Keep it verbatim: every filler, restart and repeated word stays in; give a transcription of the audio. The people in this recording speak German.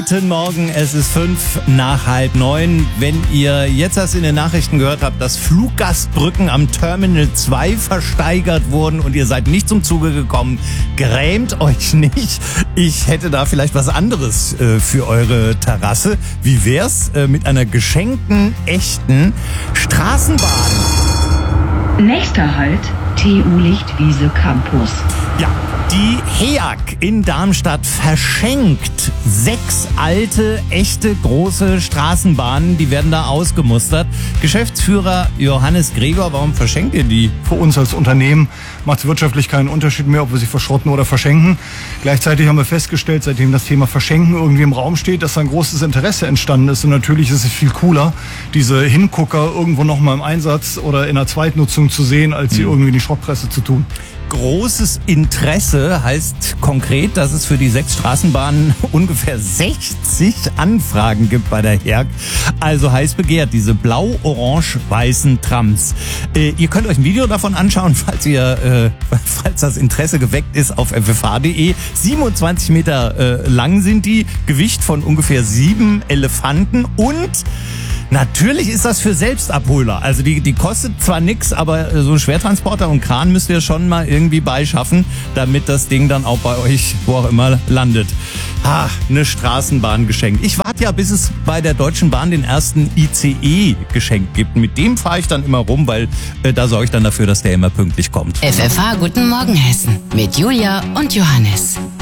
Guten Morgen, es ist fünf nach halb neun. Wenn ihr jetzt erst in den Nachrichten gehört habt, dass Fluggastbrücken am Terminal zwei versteigert wurden und ihr seid nicht zum Zuge gekommen, grämt euch nicht. Ich hätte da vielleicht was anderes äh, für eure Terrasse. Wie wär's äh, mit einer geschenkten, echten Straßenbahn? Nächster Halt, T U Lichtwiese Campus. Ja, die H E A G in Darmstadt verschenkt sechs alte, echte, große Straßenbahnen. Die werden da ausgemustert. Geschäftsführer Johannes Gregor, warum verschenkt ihr die? Für uns als Unternehmen macht es wirtschaftlich keinen Unterschied mehr, ob wir sie verschrotten oder verschenken. Gleichzeitig haben wir festgestellt, seitdem das Thema Verschenken irgendwie im Raum steht, dass da ein großes Interesse entstanden ist. Und natürlich ist es viel cooler, diese Hingucker irgendwo nochmal im Einsatz oder in der Zweitnutzung zu sehen, als sie irgendwie in die Schrottpresse zu tun. Großes Interesse heißt konkret, dass es für die sechs Straßenbahnen ungefähr sechzig Anfragen gibt bei der H E A G. Also heiß begehrt, diese blau-orange-weißen Trams. Äh, ihr könnt euch ein Video davon anschauen, falls ihr, äh, falls das Interesse geweckt ist, auf f f h punkt d e. siebenundzwanzig Meter äh, lang sind die, Gewicht von ungefähr sieben Elefanten und natürlich ist das für Selbstabholer. Also die, die kostet zwar nix, aber so ein Schwertransporter und Kran müsst ihr schon mal irgendwie beischaffen, damit das Ding dann auch bei euch, wo auch immer, landet. Ah, eine Straßenbahn geschenkt. Ich warte ja, bis es bei der Deutschen Bahn den ersten I C E geschenkt gibt. Mit dem fahre ich dann immer rum, weil äh, da sorge ich dann dafür, dass der immer pünktlich kommt. F F H Guten Morgen Hessen mit Julia und Johannes.